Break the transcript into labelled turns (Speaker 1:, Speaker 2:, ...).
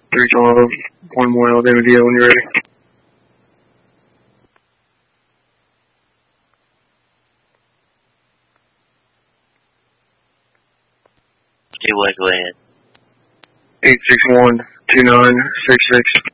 Speaker 1: 312, one more Alabama DL when you're ready.
Speaker 2: Go ahead.
Speaker 1: 861-2966.